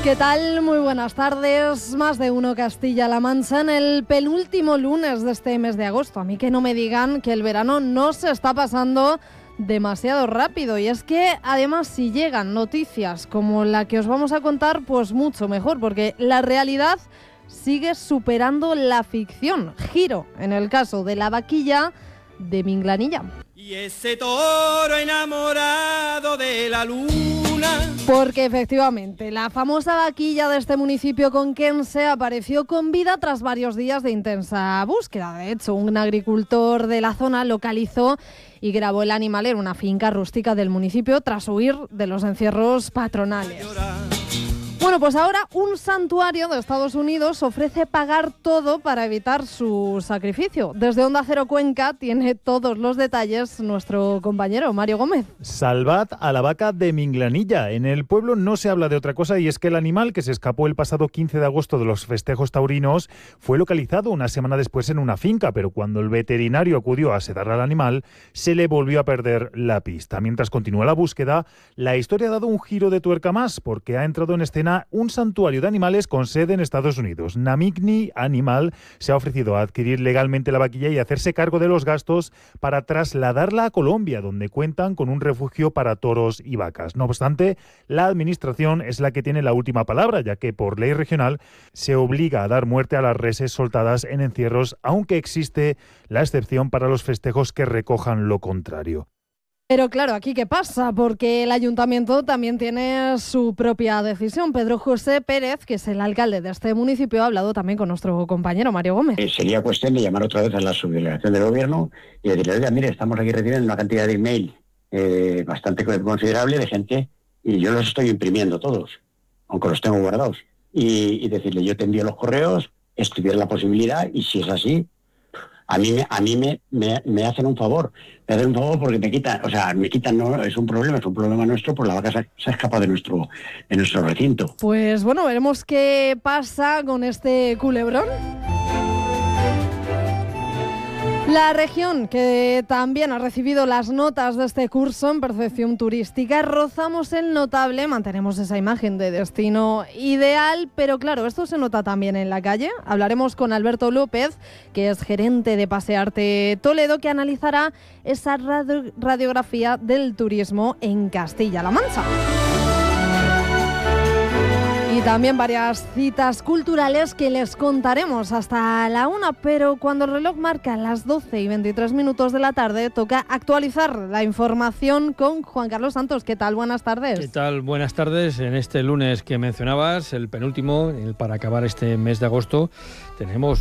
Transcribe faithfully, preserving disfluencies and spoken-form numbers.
¿Qué tal? Muy buenas tardes. Más de uno Castilla-La Mancha en el penúltimo lunes de este mes de agosto. A mí que no me digan que el verano no se está pasando demasiado rápido. Y es que además si llegan noticias como la que os vamos a contar, pues mucho mejor, porque la realidad sigue superando la ficción. Giro en el caso de la vaquilla de Minglanilla. Y ese toro enamorado de la luna. Porque efectivamente, la famosa vaquilla de este municipio conquense apareció con vida tras varios días de intensa búsqueda. De hecho, un agricultor de la zona localizó y grabó el animal en una finca rústica del municipio tras huir de los encierros patronales. Bueno, pues ahora un santuario de Estados Unidos ofrece pagar todo para evitar su sacrificio. Desde Onda Cero Cuenca tiene todos los detalles nuestro compañero Mario Gómez. Salvad a la vaca de Minglanilla. En el pueblo no se habla de otra cosa y es que el animal que se escapó el pasado quince de agosto de los festejos taurinos fue localizado una semana después en una finca, pero cuando el veterinario acudió a sedar al animal se le volvió a perder la pista. Mientras continúa la búsqueda, la historia ha dado un giro de tuerca más porque ha entrado en escena un santuario de animales con sede en Estados Unidos. Namigni Animal se ha ofrecido a adquirir legalmente la vaquilla y hacerse cargo de los gastos para trasladarla a Colombia, donde cuentan con un refugio para toros y vacas. No obstante, la administración es la que tiene la última palabra, ya que por ley regional se obliga a dar muerte a las reses soltadas en encierros, aunque existe la excepción para los festejos que recojan lo contrario. Pero claro, ¿aquí qué pasa? Porque el ayuntamiento también tiene su propia decisión. Pedro José Pérez, que es el alcalde de este municipio, ha hablado también con nuestro compañero Mario Gómez. Eh, sería cuestión de llamar otra vez a la subdelegación del gobierno y decirle, oiga, mire, estamos aquí recibiendo una cantidad de email eh, bastante considerable de gente y yo los estoy imprimiendo todos, aunque los tengo guardados. Y, y decirle, yo te envío los correos, estudiar la posibilidad y si es así, A mí, me, a mí me, me, me hacen un favor, me hacen un favor porque me quitan, o sea, me quitan, no es un problema, es un problema nuestro, por la vaca se, se ha escapado de nuestro, de nuestro recinto. Pues bueno, veremos qué pasa con este culebrón. La región que también ha recibido las notas de este curso en percepción turística, rozamos el notable, mantenemos esa imagen de destino ideal, pero claro, esto se nota también en la calle. Hablaremos con Alberto López, que es gerente de Pasearte Toledo, que analizará esa radio- radiografía del turismo en Castilla-La Mancha. Y también varias citas culturales que les contaremos hasta la una, pero cuando el reloj marca las doce y veintitrés minutos de la tarde, toca actualizar la información con Juan Carlos Santos. ¿Qué tal? Buenas tardes. ¿Qué tal? Buenas tardes. En este lunes que mencionabas, el penúltimo, el para acabar este mes de agosto, tenemos